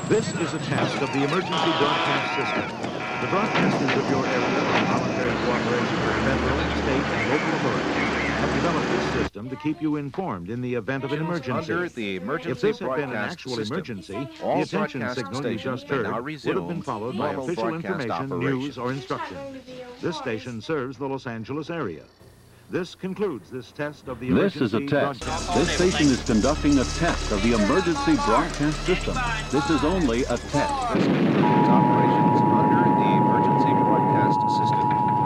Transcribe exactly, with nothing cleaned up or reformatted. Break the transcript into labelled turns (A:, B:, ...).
A: This is a test of the emergency broadcast system. The broadcasters of your area, in voluntary cooperation with federal, state, and local authorities, have developed this system to keep you informed in the event of an emergency.
B: Under the emergency
A: If this had been an
B: broadcast
A: actual
B: system,
A: emergency,
B: all
A: the attention
B: broadcast
A: signal you
B: stations
A: just
B: may
A: heard
B: now
A: would have
B: resume
A: been followed by
B: normal
A: official
B: broadcast
A: information,
B: operations.
A: news, or instructions. This station serves the Los Angeles area. This concludes this test of the
C: This
A: emergency
C: is a test.
A: broadcast.
C: This station is conducting a test of the emergency broadcast system. This is only a test.
B: This concludes